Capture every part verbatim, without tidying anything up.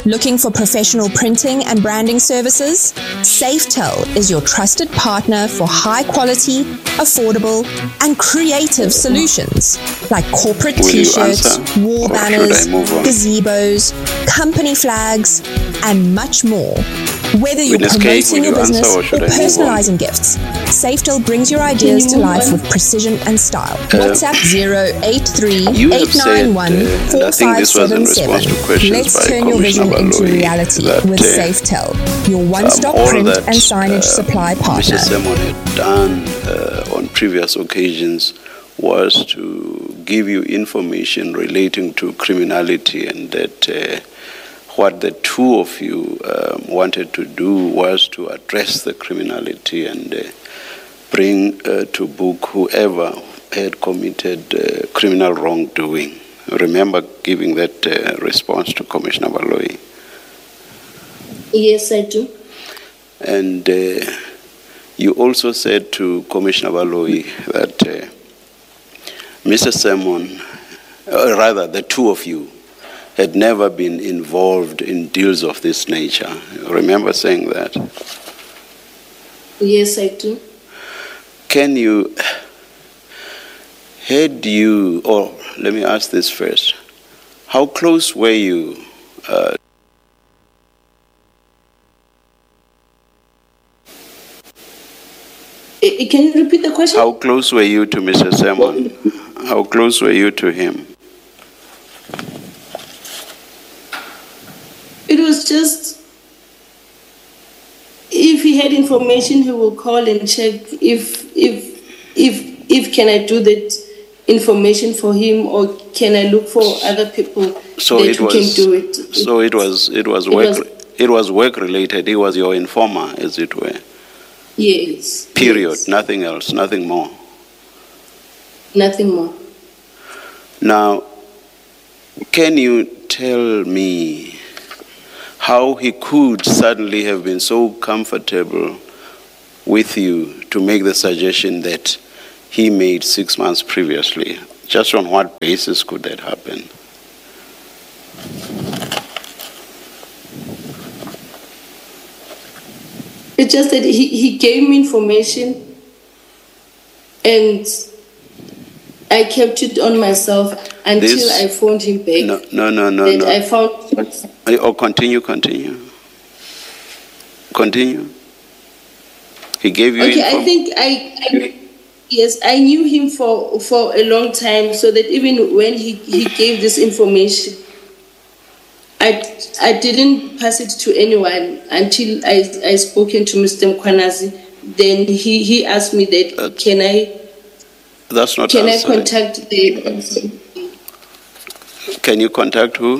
Looking for professional printing and branding services? Safetel is your trusted partner for high-quality, affordable, and creative solutions like corporate Will T-shirts, wall banners, gazebos, company flags, and much more. Whether you're Witness K, promoting will your you answer business or or should I move on? personalizing gifts, Safetel brings your ideas to life with precision and style. WhatsApp zero eight three, You have eight said, nine one, uh, and I four think five this was seven in seven. response to questions Let's by turn your vision Commissioner into Baloyi, reality that, with uh, Safetel, your one-stop um, all print that, and signage uh, supply partner. Mister Simon had done uh, on previous occasions was to give you information relating to criminality, and that uh, what the two of you um, wanted to do was to address the criminality and uh, bring uh, to book whoever had committed uh, criminal wrongdoing. Remember giving that uh, response to Commissioner Baloyi? Yes, I do. And uh, you also said to Commissioner Baloyi that uh, Mister Simon, or rather the two of you, had never been involved in deals of this nature. Remember saying that? Yes, I do. Can you, had you, or let me ask this first, how close were you uh, I- Can you repeat the question? how close were you to Mister Simon? How close were you to him? It was just, if he had information, he will call and check if if if if can I do that information for him, or can I look for other people So that it who was. can do it. So it was. It was It work. was- It was work related. He was your informer, as it were. Yes. Period. Yes. Nothing else. Nothing more. Nothing more. Now, can you tell me how he could suddenly have been so comfortable with you to make the suggestion that he made six months previously? Just on what basis could that happen? It's just that he, he gave me information and I kept it on myself until This- I phoned him back. No, no, no, no, that no. I found. Oh, continue, continue. Continue. He gave you Okay, I info- think I, I yes, I knew him for for a long time, so that even when he, he gave this information, I I didn't pass it to anyone until I I spoken to Mister Mkwanazi. Then he, he asked me that That's- can I That's not can I answering. contact the Can you contact who?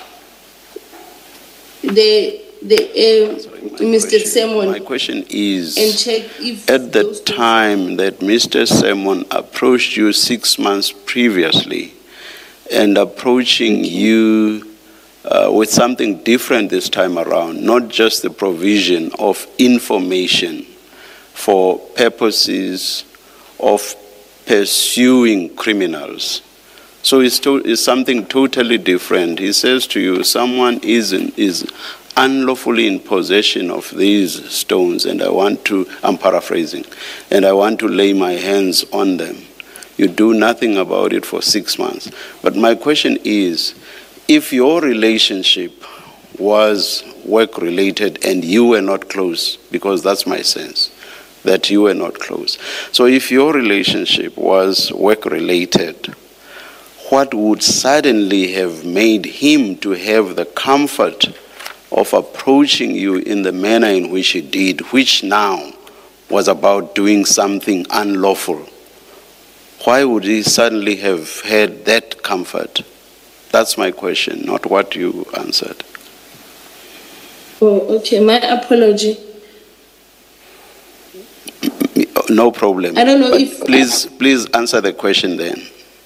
the the uh, Mister Question- Simon My question is, and check if at the those two- time that Mister Simon approached you six months previously and approaching you uh, with something different this time around, not just the provision of information for purposes of pursuing criminals. So it's, to, it's something totally different. He says to you, someone is, in, is unlawfully in possession of these stones, and I want to, I'm paraphrasing, and I want to lay my hands on them. You do nothing about it for six months. But my question is, if your relationship was work-related and you were not close, because that's my sense, that you were not close. So if your relationship was work-related, what would suddenly have made him to have the comfort of approaching you in the manner in which he did, which now was about doing something unlawful? Why would he suddenly have had that comfort? That's my question, not what you answered. Oh, okay. My apology. No problem. I don't know But if- Please, please answer the question then.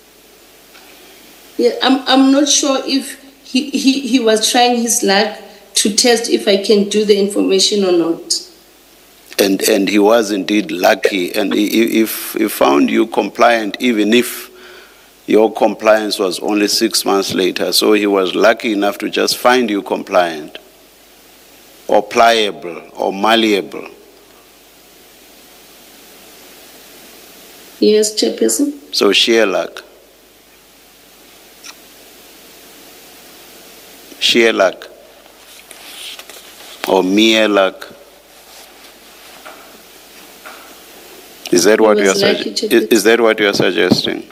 Yeah, I'm I'm not sure if he, he, he was trying his luck to test if I can do the information or not. And and he was indeed lucky, and he, he, he found you compliant, even if your compliance was only six months later, so he was lucky enough to just find you compliant or pliable or malleable. Yes, Chairperson. So sheer luck. Sheer luck. Or mere luck. Is that what you are suggesting? Is, is that what you are suggesting?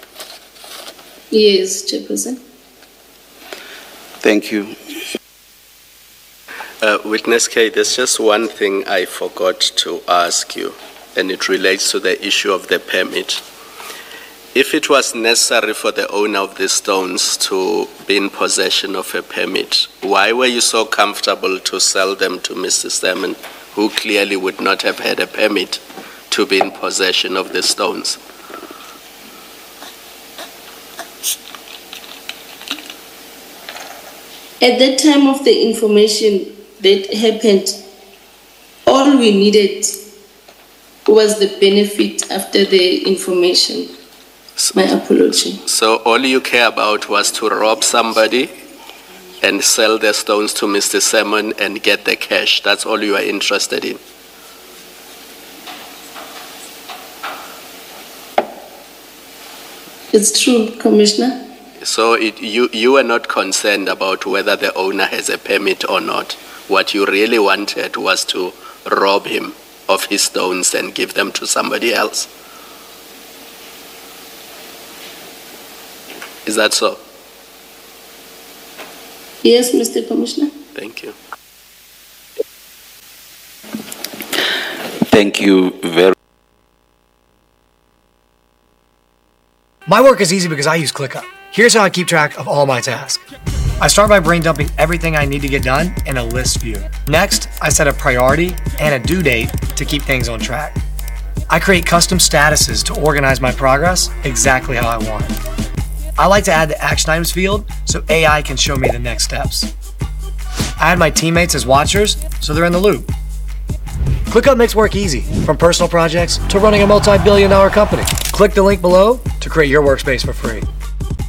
Yes, Chairperson. Thank you. Uh, Witness K, there's just one thing I forgot to ask you, and it relates to the issue of the permit. If it was necessary for the owner of the stones to be in possession of a permit, why were you so comfortable to sell them to Mister Salmon, who clearly would not have had a permit to be in possession of the stones? At that time of the information that happened, all we needed was the benefit after the information. My apology. So all you care about was to rob somebody and sell the stones to Mister Salmon and get the cash. That's all you are interested in. It's true, Commissioner. So it, you, you are not concerned about whether the owner has a permit or not. What you really wanted was to rob him of his stones and give them to somebody else. Is that so? Yes, Mister Commissioner. Thank you. Thank you very much. My work is easy because I use ClickUp. Here's how I keep track of all my tasks. I start by brain dumping everything I need to get done in a list view. Next, I set a priority and a due date to keep things on track. I create custom statuses to organize my progress exactly how I want it. I like to add the action items field so A I can show me the next steps. I add my teammates as watchers so they're in the loop. ClickUp makes work easy, from personal projects to running a multi-billion dollar company. Click the link below to create your workspace for free.